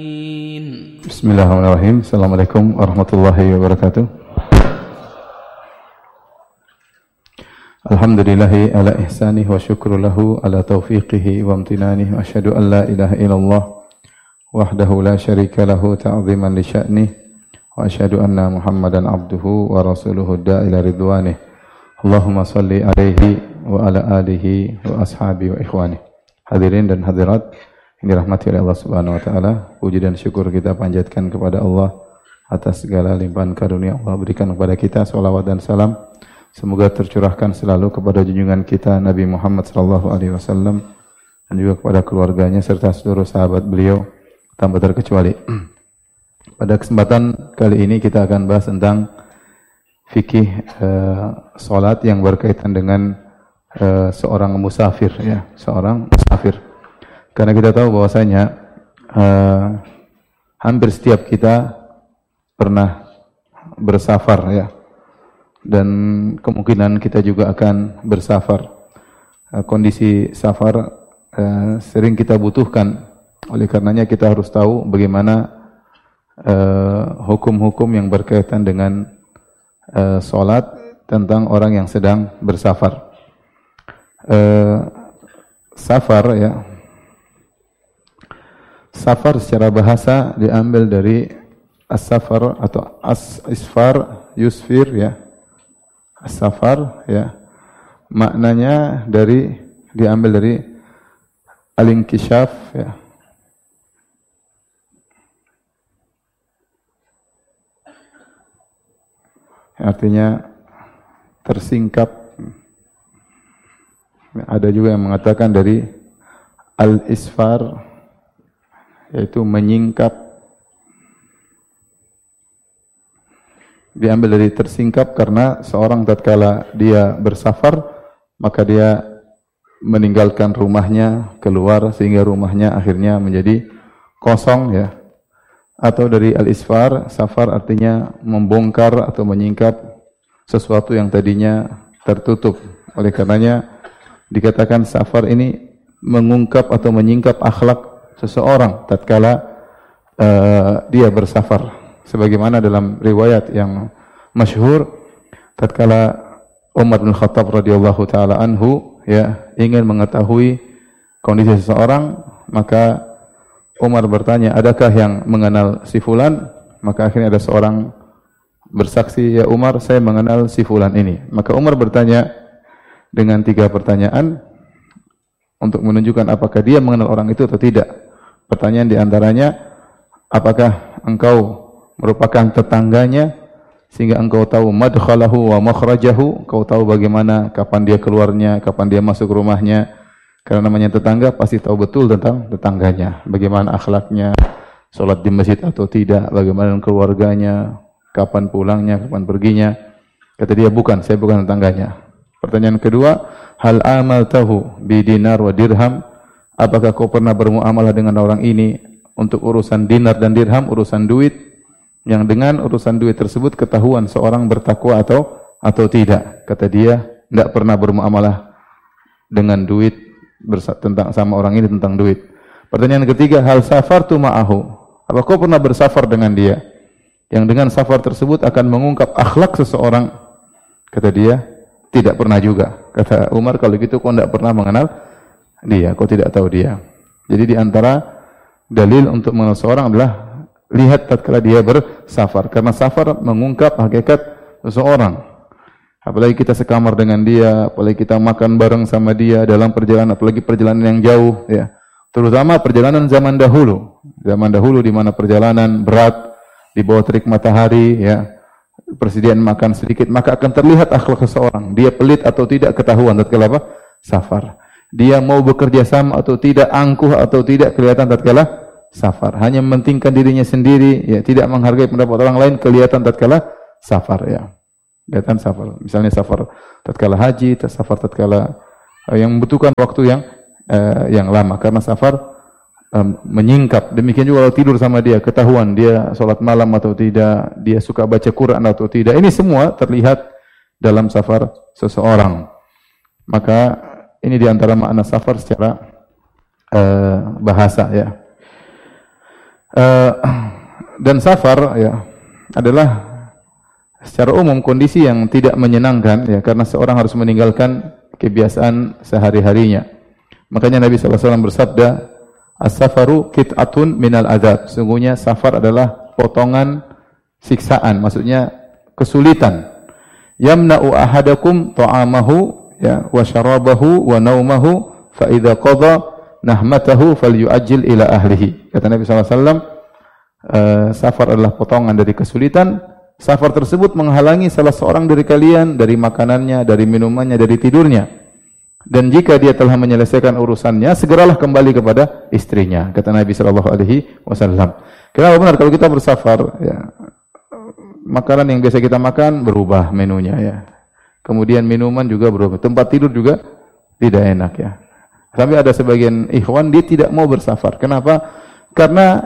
Bismillahirrahmanirrahim. Assalamualaikum warahmatullahi wabarakatuh. Alhamdulillahi ala ihsanih wa syukru lahu ala taufiqihi wa amtinanih wa asyhadu an la ilaha illallah wahdahu la syarika lahu ta'ziman li sya'nih wa asyhadu anna Muhammadan abduhu wa rasuluhu da'ila ridwanih. Allahumma salli alaihi wa ala alihi wa ashabi wa ikhwanih. Hadirin dan hadirat yang dirahmati oleh Allah Subhanahu wa taala, puji dan syukur kita panjatkan kepada Allah atas segala limpahan karunia Allah berikan kepada kita. Salawat dan salam semoga tercurahkan selalu kepada junjungan kita Nabi Muhammad sallallahu alaihi wasallam dan juga kepada keluarganya serta seluruh sahabat beliau tanpa terkecuali. Pada kesempatan kali ini kita akan bahas tentang fikih salat yang berkaitan dengan seorang musafir, ya, seorang musafir. Karena kita tahu bahwasanya hampir setiap kita pernah bersafar, ya, dan kemungkinan kita juga akan bersafar. Kondisi safar sering kita butuhkan, oleh karenanya kita harus tahu bagaimana hukum-hukum yang berkaitan dengan salat tentang orang yang sedang bersafar. Safar, ya. Safar secara bahasa diambil dari as-safar atau as-isfar, yusfir, ya. As-safar, ya. Maknanya diambil dari al-inkishaf, ya. Artinya tersingkap. Ada juga yang mengatakan dari al-isfar, yaitu menyingkap. Diambil dari tersingkap karena seorang tatkala dia bersafar, maka dia meninggalkan rumahnya, keluar sehingga rumahnya akhirnya menjadi kosong, ya. Atau dari al-isfar, safar artinya membongkar atau menyingkap sesuatu yang tadinya tertutup. Oleh karenanya dikatakan safar ini mengungkap atau menyingkap akhlak seseorang tatkala dia bersafar. Sebagaimana dalam riwayat yang masyhur, tatkala Umar bin Khattab radhiyallahu taala anhu, ya, ingin mengetahui kondisi seseorang, maka Umar bertanya, adakah yang mengenal si fulan? Maka akhirnya ada seorang bersaksi, ya Umar, saya mengenal si fulan ini. Maka Umar bertanya dengan 3 pertanyaan untuk menunjukkan apakah dia mengenal orang itu atau tidak. Pertanyaan diantaranya, apakah engkau merupakan tetangganya sehingga engkau tahu madkhalahu wa makhrajahu, engkau tahu bagaimana kapan dia keluarnya, kapan dia masuk rumahnya. Karena namanya tetangga pasti tahu betul tentang tetangganya, bagaimana akhlaknya, salat di masjid atau tidak, bagaimana keluarganya, kapan pulangnya, kapan perginya. Kata dia, bukan, saya bukan tetangganya. Pertanyaan kedua, hal amaltahu bi dinar wa dirham, apakah kau pernah bermuamalah dengan orang ini untuk urusan dinar dan dirham, urusan duit, yang dengan urusan duit tersebut ketahuan seorang bertakwa atau tidak? Kata dia, tidak pernah bermuamalah dengan duit, tentang sama orang ini tentang duit. Pertanyaan ketiga, hal safartu ma'ahu, apakah kau pernah bersafar dengan dia, yang dengan safar tersebut akan mengungkap akhlak seseorang? Kata dia, tidak pernah juga. Kata Umar, kalau gitu kau tidak pernah mengenal dia, kau tidak tahu dia. Jadi di antara dalil untuk mengenal seorang adalah lihat tatkala dia bersafar, karena safar mengungkap hakikat seseorang. Apalagi kita sekamar dengan dia, apalagi kita makan bareng sama dia dalam perjalanan, apalagi perjalanan yang jauh, ya. Terutama perjalanan zaman dahulu. Zaman dahulu di mana perjalanan berat di bawah terik matahari, ya. Persediaan makan sedikit, maka akan terlihat akhlak seseorang. Dia pelit atau tidak ketahuan tatkala apa? Safar. Dia mau bekerja sama atau tidak, angkuh atau tidak, kelihatan tatkala safar. Hanya mementingkan dirinya sendiri, ya, tidak menghargai pendapat orang lain, kelihatan tatkala safar, ya. Kelihatan safar. Misalnya safar tatkala haji, safar tatkala yang membutuhkan waktu yang lama, karena safar menyingkap. Demikian juga kalau tidur sama dia, ketahuan dia salat malam atau tidak, dia suka baca Quran atau tidak. Ini semua terlihat dalam safar seseorang. Maka ini diantara makna safar secara bahasa, ya. Eh, dan safar ya adalah secara umum kondisi yang tidak menyenangkan ya, karena seorang harus meninggalkan kebiasaan sehari-harinya. Makanya Nabi SAW bersabda, as-safaru qit'atun minal adzab. Sungguhnya safar adalah potongan siksaan, maksudnya kesulitan. Yamna'u ahadakum ta'amahu ya wa syarabahu wa naumahu fa idza qada nahmatahu falyu'ajjil ila ahlihi. Kata Nabi SAW, safar adalah potongan dari kesulitan. Safar tersebut menghalangi salah seorang dari kalian dari makanannya, dari minumannya, dari tidurnya. Dan jika dia telah menyelesaikan urusannya, segeralah kembali kepada istrinya. Kata Nabi SAW. Kenapa benar kalau kita bersafar? Ya, makanan yang biasa kita makan berubah menunya ya. Kemudian minuman juga berubah. Tempat tidur juga tidak enak ya. Sampai ada sebagian ikhwan dia tidak mau bersafar. Kenapa? Karena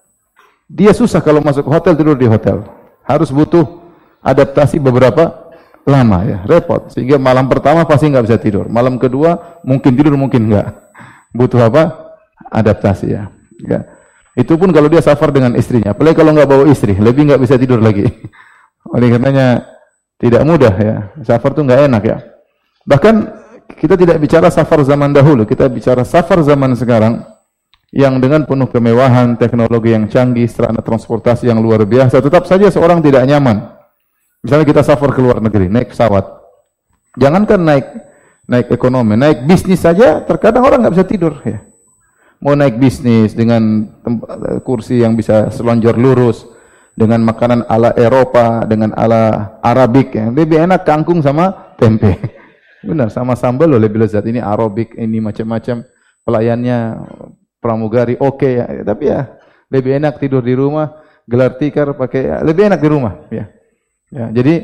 dia susah kalau masuk hotel tidur di hotel. Harus butuh adaptasi beberapa lama ya, repot. Sehingga malam pertama pasti nggak bisa tidur. Malam kedua mungkin tidur mungkin nggak. Butuh apa? Adaptasi ya. Ya. Itu pun kalau dia safar dengan istrinya. Apalagi kalau nggak bawa istri, lebih nggak bisa tidur lagi. Oleh karenanya tidak mudah ya. Safar tuh nggak enak ya. Bahkan kita tidak bicara safar zaman dahulu, kita bicara safar zaman sekarang yang dengan penuh kemewahan, teknologi yang canggih, sarana transportasi yang luar biasa, tetap saja seorang tidak nyaman. Misalnya kita safar ke luar negeri, naik pesawat. Jangankan naik ekonomi, naik bisnis saja terkadang orang nggak bisa tidur ya. Mau naik bisnis dengan kursi yang bisa selonjor lurus, dengan makanan ala Eropa, dengan ala Arabik ya. Lebih enak kangkung sama tempe. Benar, sama sambal loh lebih lezat. Ini Arabik, ini macam-macam. Pelayannya pramugari oke ya, tapi ya lebih enak tidur di rumah, gelar tikar pakai ya, lebih enak di rumah ya. Ya, jadi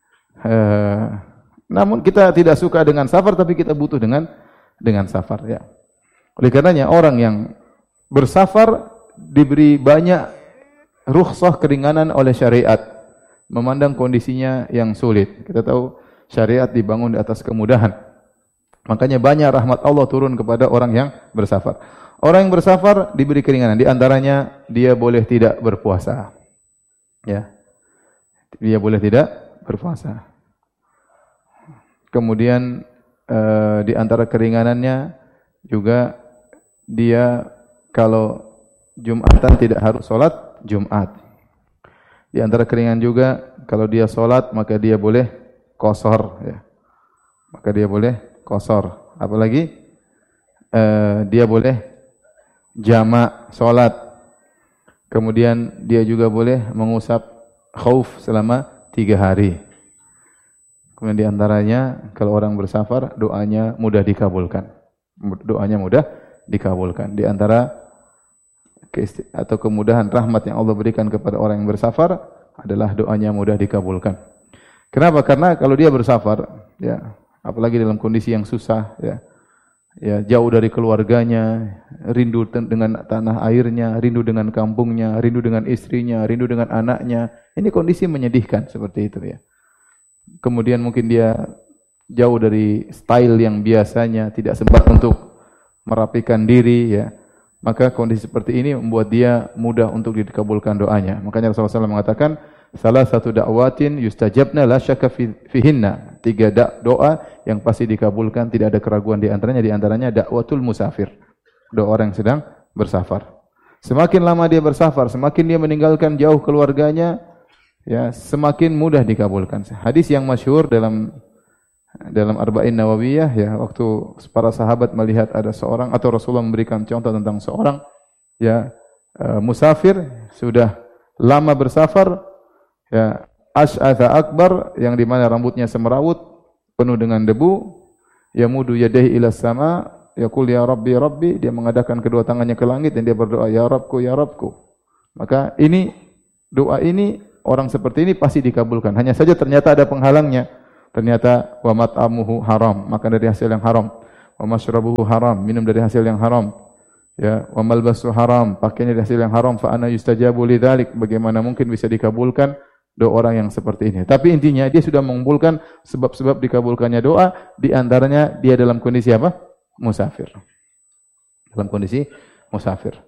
namun kita tidak suka dengan safar, tapi kita butuh dengan safar ya. Oleh karenanya orang yang bersafar diberi banyak rukhsah keringanan oleh syariat, memandang kondisinya yang sulit. Kita tahu syariat dibangun di atas kemudahan. Makanya banyak rahmat Allah turun kepada orang yang bersafar. Orang yang bersafar diberi keringanan, di antaranya dia boleh tidak berpuasa. Ya. Dia boleh tidak berpuasa. Kemudian di antara keringanannya juga dia kalau Jumatan tidak harus sholat Jumat. Di antara keringanan juga kalau dia sholat maka dia boleh qashar ya. Maka dia boleh qashar. Apalagi dia boleh jamak sholat. Kemudian dia juga boleh mengusap khauf selama 3 hari. Kemudian di antaranya kalau orang bersafar doanya mudah dikabulkan. Doanya mudah dikabulkan. Di antara atau kemudahan rahmat yang Allah berikan kepada orang yang bersafar adalah doanya mudah dikabulkan. Kenapa? Karena kalau dia bersafar ya, apalagi dalam kondisi yang susah ya, jauh dari keluarganya, rindu dengan tanah airnya, rindu dengan kampungnya, rindu dengan istrinya, rindu dengan anaknya. Ini kondisi menyedihkan seperti itu ya. Kemudian mungkin dia jauh dari style yang biasanya, tidak sempat untuk merapikan diri ya. Maka kondisi seperti ini membuat dia mudah untuk dikabulkan doanya. Makanya Rasulullah SAW mengatakan, salah satu dakwatin yustajabna la syakka fihinna. 3 doa yang pasti dikabulkan, tidak ada keraguan di antaranya dakwatul musafir. Doa orang yang sedang bersafar. Semakin lama dia bersafar, semakin dia meninggalkan jauh keluarganya, ya, semakin mudah dikabulkan. Hadis yang masyhur dalam Arba'in Nawawiyah ya, waktu para sahabat melihat ada seorang atau Rasulullah memberikan contoh tentang seorang ya musafir sudah lama bersafar ya, asy'atha akbar, yang di mana rambutnya semerawut penuh dengan debu, yamudu yadayhi ila sama, yaqul ya rabbi ya rabbi, dia mengadakan kedua tangannya ke langit dan dia berdoa ya Rabbku ya Rabbku. Maka doa ini orang seperti ini pasti dikabulkan. Hanya saja ternyata ada penghalangnya. Ternyata wa mat'amuhu haram, makan dari hasil yang haram. Wa mashrabuhu haram, minum dari hasil yang haram. Ya, wa malbasu haram, pakainya dari hasil yang haram. Fa ana yustajabu lidzalik, bagaimana mungkin bisa dikabulkan doa orang yang seperti ini. Tapi intinya dia sudah mengumpulkan sebab-sebab dikabulkannya doa, di antaranya dia dalam kondisi apa? Musafir. Dalam kondisi musafir.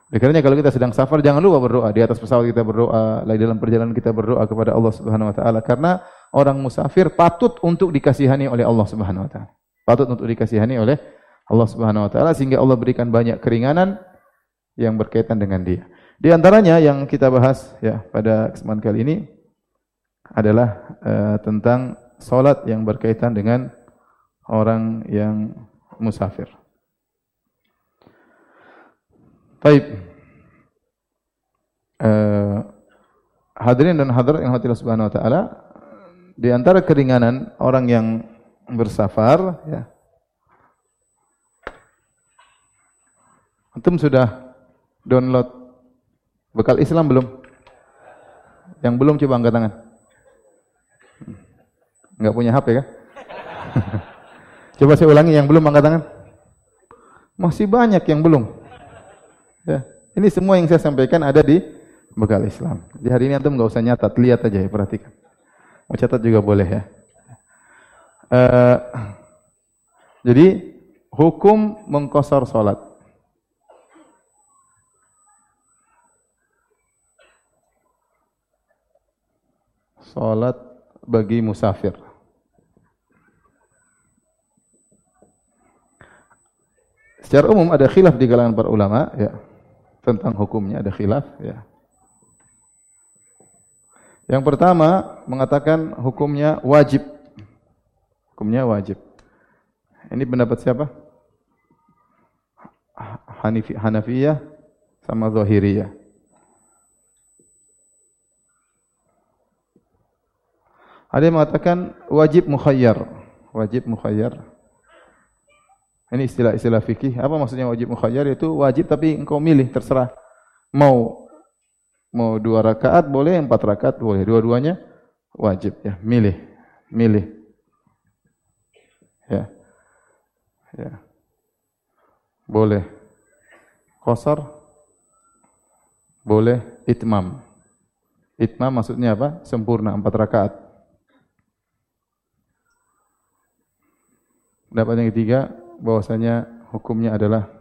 Karena kalau kita sedang safar jangan lupa berdoa. Di atas pesawat kita berdoa, lagi dalam perjalanan kita berdoa kepada Allah Subhanahu wa taala karena orang musafir patut untuk dikasihani oleh Allah Subhanahu wa taala. Patut untuk dikasihani oleh Allah Subhanahu wa taala sehingga Allah berikan banyak keringanan yang berkaitan dengan dia. Di antaranya yang kita bahas ya pada kesempatan kali ini adalah tentang salat yang berkaitan dengan orang yang musafir. Baik. Hadirin dan hadirat yang Allah Subhanahu wa taala, di antara keringanan orang yang bersafar ya. Antum sudah download Bekal Islam belum? Yang belum coba angkat tangan. Enggak punya HP kan? Coba saya ulangi yang belum angkat tangan. Masih banyak yang belum. Ya, ini semua yang saya sampaikan ada di Bekal Islam. Di hari ini antum enggak usah nyatat, lihat aja ya, perhatikan. Mau catat juga boleh ya. Jadi hukum mengqashar salat. Salat bagi musafir. Secara umum ada khilaf di kalangan para ulama ya tentang hukumnya, ada khilaf ya. Yang pertama mengatakan hukumnya wajib. Hukumnya wajib. Ini pendapat siapa? Hanafiyah sama Zahiriyah. Ada yang mengatakan wajib mukhayyar. Wajib mukhayyar. Ini istilah-istilah fikih. Apa maksudnya wajib mukhayyar? Itu wajib tapi engkau milih, terserah. Mau 2 rakaat boleh, 4 rakaat boleh. Dua-duanya wajib ya, milih. Ya. Ya. Boleh qashar, boleh itmam. Itmam maksudnya apa? Sempurna 4 rakaat. Pendapat yang ketiga bahwasanya hukumnya adalah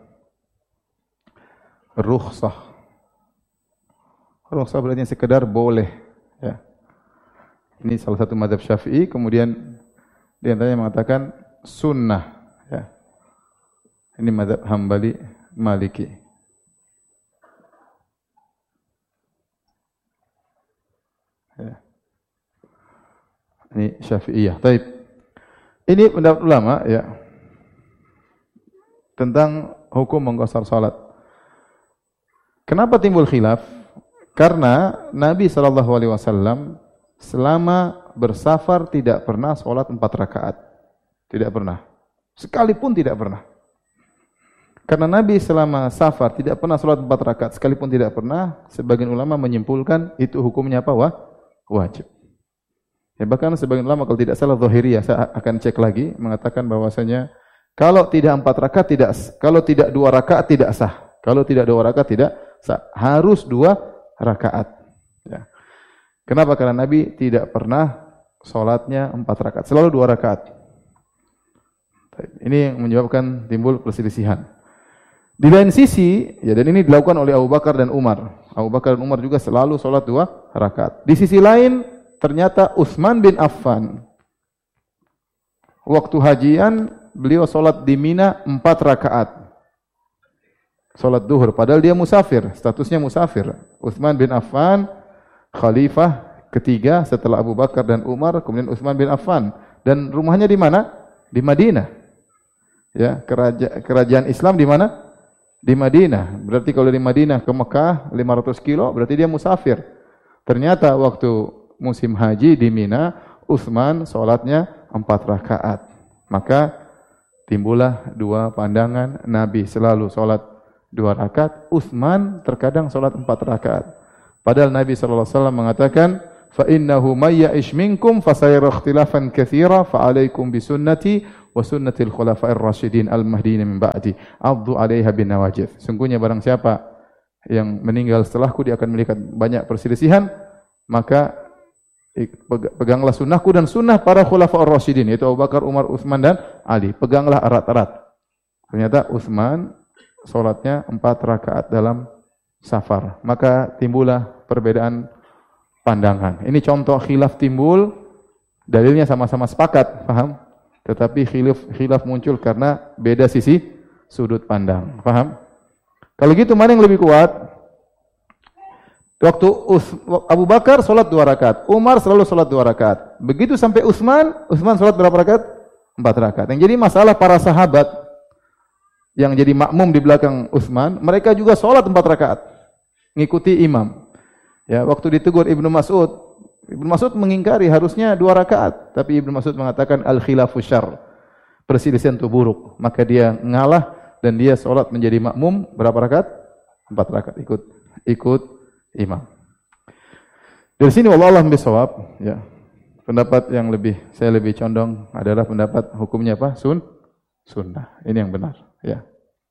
rukhsah. Rukhsah berarti sekedar boleh ya. Ini salah satu mazhab Syafi'i, kemudian di antaranya mengatakan sunnah ya. Ini mazhab Hambali, Maliki. Ya. Ini Syafi'iyah. Baik. Ini pendapat ulama ya tentang hukum mengqashar salat. Kenapa timbul khilaf? Karena Nabi SAW selama bersafar tidak pernah salat 4 rakaat. Tidak pernah. Sekalipun tidak pernah. Karena Nabi selama safar tidak pernah salat 4 rakaat, sekalipun tidak pernah, sebagian ulama menyimpulkan itu hukumnya apa? Wajib. Ya, bahkan sebagian ulama kalau tidak salah Zahiriyah, saya akan cek lagi, mengatakan bahwasanya kalau tidak 4 rakaat tidak, kalau tidak 2 rakaat tidak sah. Kalau tidak 2 rakaat tidak sah. Harus 2 rakaat. Ya. Kenapa? Karena Nabi tidak pernah salatnya 4 rakaat, selalu 2 rakaat. Ini yang menyebabkan timbul perselisihan. Di lain sisi, ya, dan ini dilakukan oleh Abu Bakar dan Umar. Abu Bakar dan Umar juga selalu salat 2 rakaat. Di sisi lain ternyata Utsman bin Affan waktu hajian beliau salat di Mina 4 rakaat. Salat duhur padahal dia musafir, statusnya musafir. Utsman bin Affan khalifah ketiga setelah Abu Bakar dan Umar, kemudian Utsman bin Affan, dan rumahnya di mana? Di Madinah. Ya, kerajaan Islam di mana? Di Madinah. Berarti kalau di Madinah ke Mekah 500 kilo berarti dia musafir. Ternyata waktu musim haji di Mina, Utsman salatnya 4 rakaat. Maka timbullah 2 pandangan, Nabi selalu salat 2 rakaat, Utsman terkadang salat 4 rakaat. Padahal Nabi sallallahu alaihi wasallam mengatakan, "Fa innahu may ya'ish minkum fasayara ikhtilafan katsira fa 'alaikum bi sunnati wa sunnatil khulafa'ir rasyidin al-mahdiyyin min ba'di. 'addu 'alaiha bin nawajid." Sungguhnya barang siapa yang meninggal setelahku dia akan melihat banyak perselisihan, maka peganglah sunnahku dan sunnah para khulafa'ur rasyidin, yaitu Abu Bakar, Umar, Utsman dan Ali. Peganglah erat-erat. Ternyata Utsman salatnya 4 rakaat dalam safar. Maka timbullah perbedaan pandangan. Ini contoh khilaf timbul, dalilnya sama-sama sepakat, paham? Tetapi khilaf muncul karena beda sisi sudut pandang, paham? Kalau gitu mana yang lebih kuat? Waktu Abu Bakar sholat 2 rakaat, Umar selalu sholat 2 rakaat. Begitu sampai Utsman sholat berapa rakaat? 4 rakaat. Yang jadi masalah para sahabat yang jadi makmum di belakang Utsman, mereka juga sholat 4 rakaat, ngikuti imam. Ya, waktu ditegur Ibnu Mas'ud mengingkari harusnya 2 rakaat, tapi Ibnu Mas'ud mengatakan al-khilafu syarr, perselisihan itu buruk. Maka dia ngalah dan dia sholat menjadi makmum berapa rakaat? 4 rakaat, ikut imam. Dari sini wallahu a'lam bishawab, ya. Pendapat yang saya lebih condong adalah pendapat hukumnya apa? Sunnah. Ini yang benar, ya.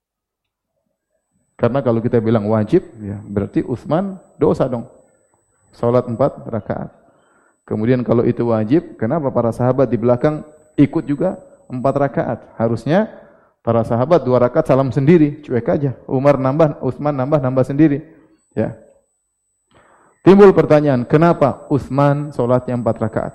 Karena kalau kita bilang wajib, ya, berarti Utsman dosa dong. Salat 4 rakaat. Kemudian kalau itu wajib, kenapa para sahabat di belakang ikut juga 4 rakaat? Harusnya para sahabat 2 rakaat salam sendiri, cuek aja. Umar nambah, Utsman nambah sendiri, ya. Timbul pertanyaan, kenapa Utsman salatnya 4 rakaat?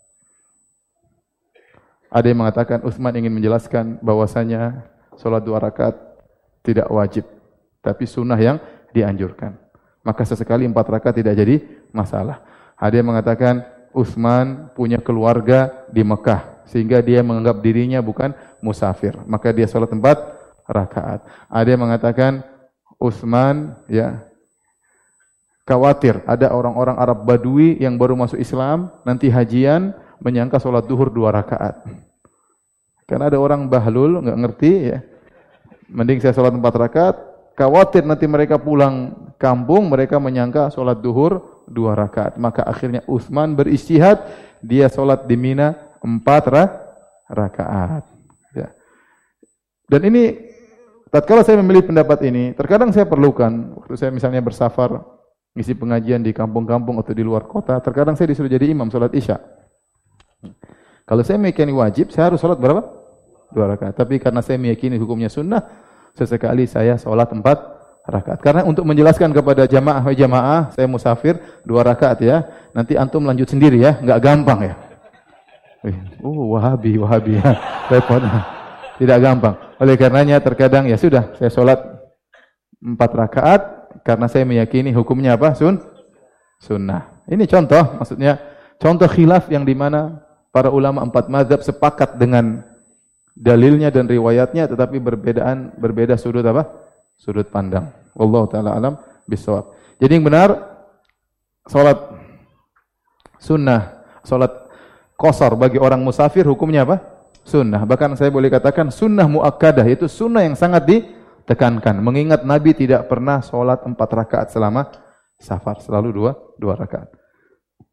Ada yang mengatakan Utsman ingin menjelaskan bahwasanya salat 2 rakaat tidak wajib, tapi sunnah yang dianjurkan. Maka sesekali 4 rakaat tidak jadi masalah. Ada yang mengatakan Utsman punya keluarga di Mekah, sehingga dia menganggap dirinya bukan musafir. Maka dia salat 4 rakaat. Ada yang mengatakan Utsman, ya, khawatir ada orang-orang Arab Badui yang baru masuk Islam, nanti hajian, menyangka sholat duhur 2 rakaat. Karena ada orang bahlul, nggak ngerti, ya. Mending saya sholat 4 rakaat, khawatir nanti mereka pulang kampung, mereka menyangka sholat duhur 2 rakaat. Maka akhirnya Utsman beristihad, dia sholat di Mina 4 rakaat. Ya. Dan ini, tatkala saya memilih pendapat ini, terkadang saya perlukan, waktu saya misalnya bersafar, ngisi pengajian di kampung-kampung atau di luar kota, terkadang saya disuruh jadi imam sholat isya. Kalau saya meyakini wajib, saya harus sholat berapa? 2 rakaat. Tapi karena saya meyakini hukumnya sunnah, sesekali saya sholat 4 rakaat. Karena untuk menjelaskan kepada jamaah, saya musafir 2 rakaat ya. Nanti antum lanjut sendiri ya, nggak gampang ya. Wahabi ya. Repot. Tidak gampang. Oleh karenanya terkadang ya sudah, saya sholat 4 rakaat karena saya meyakini hukumnya apa? Sunnah. Ini contoh, maksudnya contoh khilaf yang di mana para ulama 4 mazhab sepakat dengan dalilnya dan riwayatnya, tetapi berbeda sudut apa? Sudut pandang. Wallahu taala alam bisawab. Jadi yang benar, salat sunnah, salat qashar bagi orang musafir hukumnya apa? Sunnah. Bahkan saya boleh katakan sunnah muakkadah, itu sunnah yang sangat ditekankan. Mengingat Nabi tidak pernah salat 4 rakaat selama safar, selalu 2 rakaat.